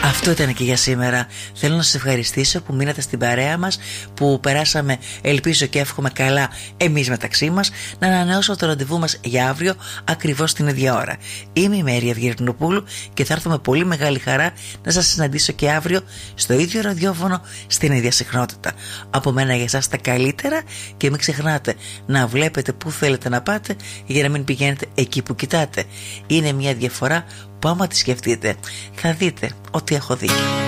Αυτό ήταν και για σήμερα. Θέλω να σας ευχαριστήσω που μείνατε στην παρέα μας, που περάσαμε, ελπίζω και εύχομαι καλά, εμείς μεταξύ μας. Να ανανεώσω το ραντεβού μας για αύριο ακριβώς την ίδια ώρα. Είμαι η Μέρη Αυγερνοπούλου και θα έρθω με πολύ μεγάλη χαρά να σας συναντήσω και αύριο στο ίδιο ραδιόφωνο, στην ίδια συχνότητα. Από μένα για εσάς τα καλύτερα και μην ξεχνάτε να βλέπετε που θέλετε να πάτε για να μην πηγαίνετε εκεί που κοιτάτε. Είναι μια διαφορά που άμα τη σκεφτείτε θα δείτε ότι έχω δίκιο.